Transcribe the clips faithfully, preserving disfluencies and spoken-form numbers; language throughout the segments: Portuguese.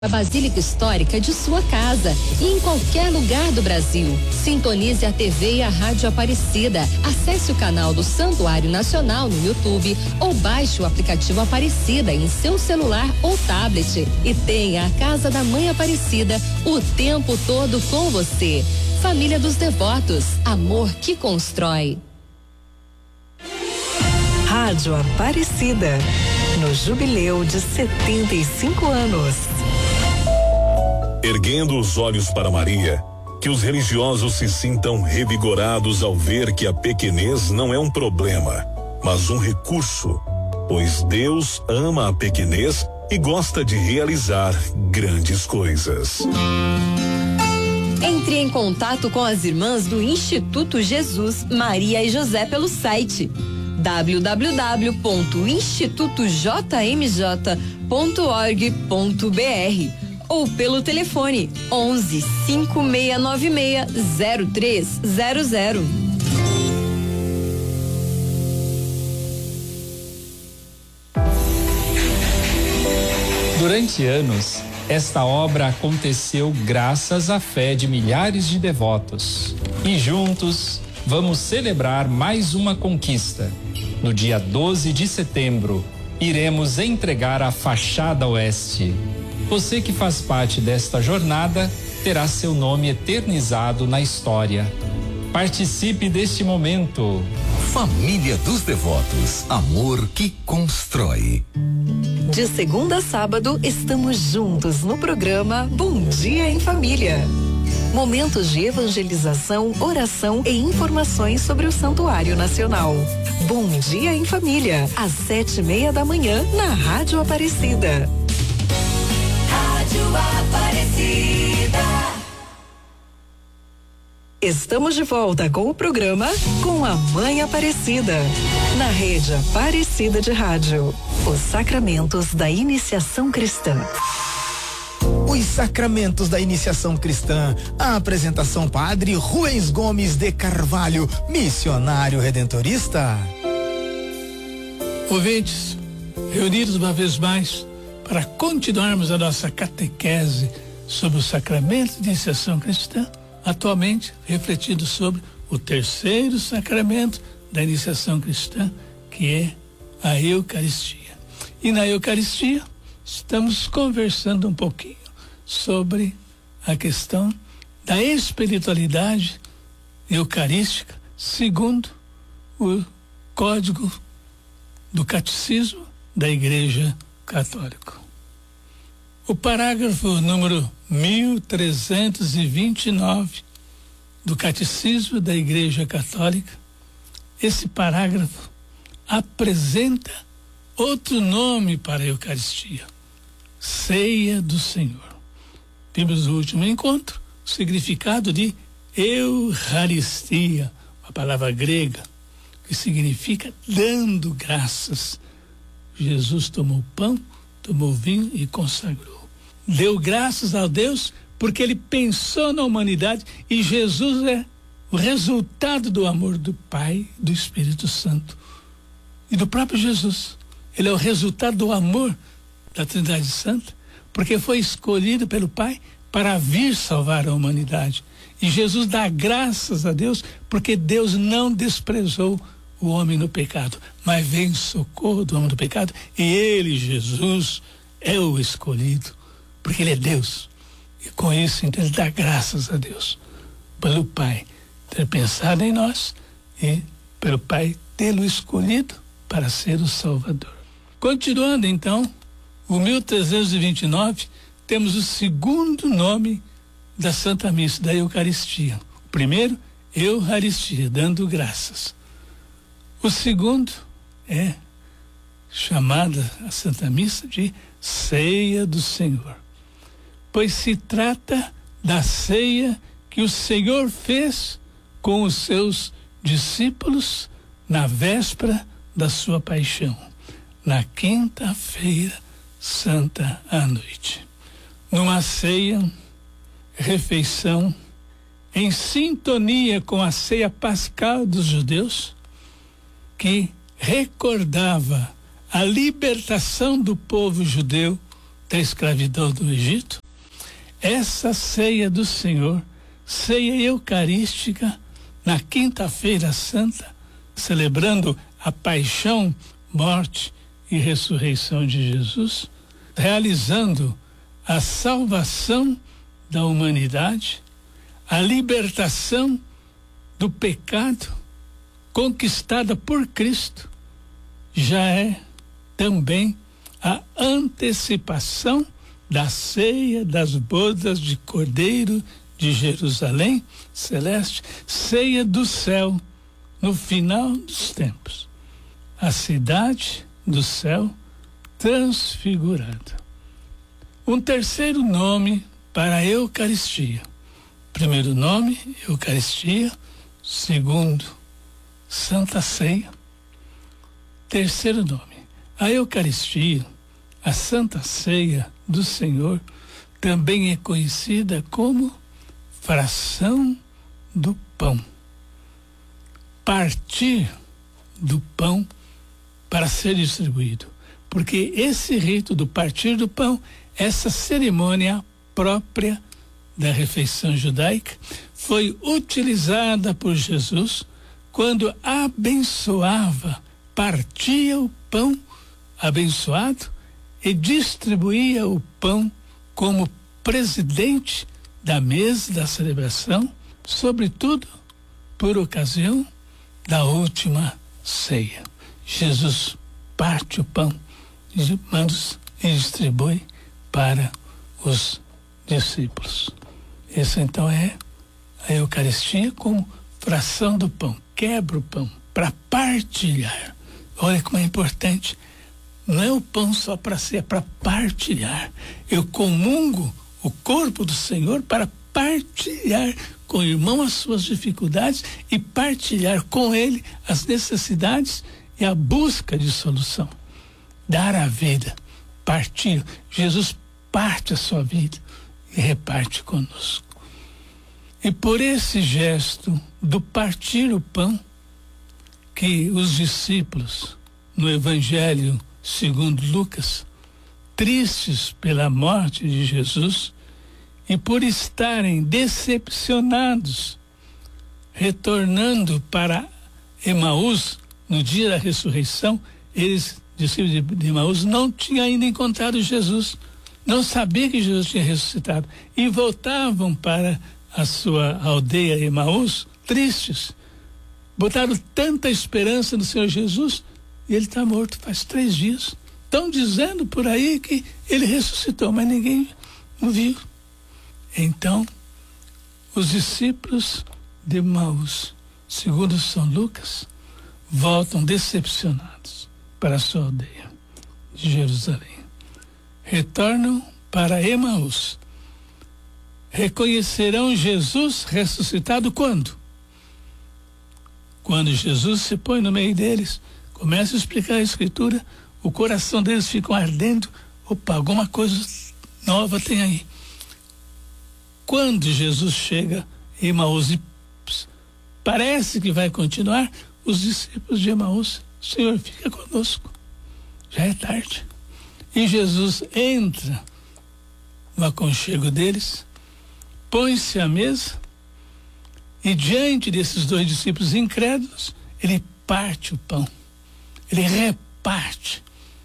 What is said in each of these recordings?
A Basílica Histórica de sua casa e em qualquer lugar do Brasil. Sintonize a T V e a Rádio Aparecida. Acesse o canal do Santuário Nacional no YouTube ou baixe o aplicativo Aparecida em seu celular ou tablet e tenha a Casa da Mãe Aparecida o tempo todo com você. Família dos Devotos, amor que constrói. Rádio Aparecida, no jubileu de setenta e cinco anos. Erguendo os olhos para Maria, que os religiosos se sintam revigorados ao ver que a pequenez não é um problema, mas um recurso, pois Deus ama a pequenez e gosta de realizar grandes coisas. Entre em contato com as irmãs do Instituto Jesus, Maria e José pelo site w w w ponto instituto j m j ponto org ponto b r ou pelo telefone onze, cinco seis nove seis, zero três zero zero. Durante anos, esta obra aconteceu graças à fé de milhares de devotos. E juntos, vamos celebrar mais uma conquista. No dia doze de setembro, iremos entregar a fachada oeste. Você que faz parte desta jornada terá seu nome eternizado na história. Participe deste momento. Família dos Devotos, amor que constrói. De segunda a sábado, estamos juntos no programa Bom Dia em Família. Momentos de evangelização, oração e informações sobre o Santuário Nacional. Bom Dia em Família, às sete e meia da manhã, na Rádio Aparecida. Rádio Aparecida. Estamos de volta com o programa Com a Mãe Aparecida, na rede Aparecida de Rádio. Os sacramentos da iniciação cristã. Os sacramentos da iniciação cristã. A apresentação Padre Rubens Gomes de Carvalho, missionário redentorista. Ouvintes, reunidos uma vez mais para continuarmos a nossa catequese sobre os sacramentos de iniciação cristã, atualmente refletindo sobre o terceiro sacramento da iniciação cristã, que é a Eucaristia. E na Eucaristia estamos conversando um pouquinho sobre a questão da espiritualidade eucarística segundo o Código do Catecismo da Igreja Católica. O parágrafo número mil trezentos e vinte e nove do Catecismo da Igreja Católica, esse parágrafo apresenta outro nome para a Eucaristia: Ceia do Senhor. Vimos no último encontro o significado de Eucaristia, uma palavra grega que significa dando graças. Jesus tomou o pão, tomou o vinho e consagrou. Deu graças a Deus porque ele pensou na humanidade e Jesus é o resultado do amor do Pai, do Espírito Santo e do próprio Jesus. Ele é o resultado do amor da Trindade Santa, porque foi escolhido pelo Pai para vir salvar a humanidade. E Jesus dá graças a Deus porque Deus não desprezou o homem no pecado, mas vem em socorro do homem do pecado, e ele, Jesus, é o escolhido, porque ele é Deus. E com isso, então, ele dá graças a Deus pelo Pai ter pensado em nós e pelo Pai tê-lo escolhido para ser o Salvador. Continuando, então, o mil trezentos e vinte e nove, temos o segundo nome da Santa Missa, da Eucaristia. O primeiro, Eucaristia, dando graças. O segundo é chamada a Santa Missa de Ceia do Senhor, pois se trata da ceia que o Senhor fez com os seus discípulos na véspera da sua paixão, na quinta-feira santa à noite. Numa ceia, refeição, em sintonia com a ceia pascal dos judeus, que recordava a libertação do povo judeu da escravidão do Egito, essa ceia do Senhor, ceia eucarística, na quinta-feira santa, celebrando a paixão, morte e ressurreição de Jesus, realizando a salvação da humanidade, a libertação do pecado conquistada por Cristo, já é também a antecipação da ceia das bodas de Cordeiro de Jerusalém celeste, ceia do céu no final dos tempos. A cidade do céu transfigurada. Um terceiro nome para a Eucaristia. Primeiro nome, Eucaristia. Segundo, Santa Ceia. Terceiro nome, a Eucaristia, a Santa Ceia do Senhor, também é conhecida como fração do pão. Partir do pão para ser distribuído. Porque esse rito do partir do pão, essa cerimônia própria da refeição judaica, foi utilizada por Jesus quando abençoava, partia o pão abençoado e distribuía o pão como presidente da mesa da celebração, sobretudo por ocasião da última ceia. Jesus parte o pão e distribui para os discípulos. Essa então é a Eucaristia como fração do pão. Quebra o pão para partilhar. Olha como é importante. Não é o pão só para ser, é para partilhar. Eu comungo o corpo do Senhor para partilhar com o irmão as suas dificuldades e partilhar com ele as necessidades e a busca de solução. Dar a vida, partir. Jesus parte a sua vida e reparte conosco. E por esse gesto do partir o pão, que os discípulos no Evangelho segundo Lucas, tristes pela morte de Jesus e por estarem decepcionados, retornando para Emaús no dia da ressurreição, eles, discípulos de Emaús, não tinham ainda encontrado Jesus, não sabiam que Jesus tinha ressuscitado e voltavam para a sua aldeia Emaús tristes. Botaram tanta esperança no Senhor Jesus e ele está morto faz três dias. Estão dizendo por aí que ele ressuscitou, mas ninguém o viu. Então, os discípulos de Emaús, segundo São Lucas, voltam decepcionados para a sua aldeia de Jerusalém. Retornam para Emaús. Reconhecerão Jesus ressuscitado quando? Quando Jesus se põe no meio deles, começa a explicar a Escritura, o coração deles fica ardendo. Opa, alguma coisa nova tem aí. Quando Jesus chega em Emaús e parece que vai continuar, os discípulos de Emaús, Senhor, fica conosco, já é tarde. E Jesus entra no aconchego deles, põe-se à mesa e diante desses dois discípulos incrédulos, ele parte o pão, ele reparte.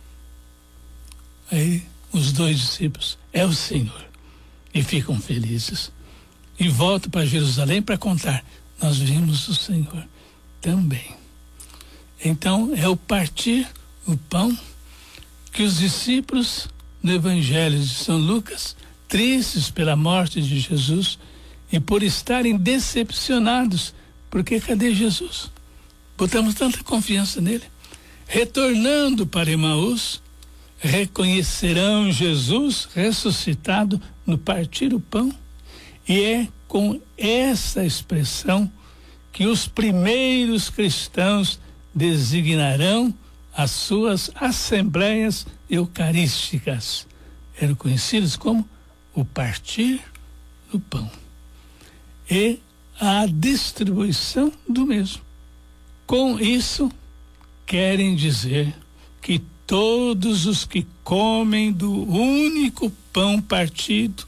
Aí os dois discípulos, é o Senhor, e ficam felizes. E voltam para Jerusalém para contar, nós vimos o Senhor também. Então é o partir o pão que os discípulos no Evangelho de São Lucas, tristes pela morte de Jesus e por estarem decepcionados, porque cadê Jesus? Botamos tanta confiança nele. Retornando para Emaús, reconhecerão Jesus ressuscitado no partir o pão, e é com essa expressão que os primeiros cristãos designarão as suas assembleias eucarísticas. Eram conhecidos como o partir do pão e a distribuição do mesmo. Com isso, querem dizer que todos os que comem do único pão partido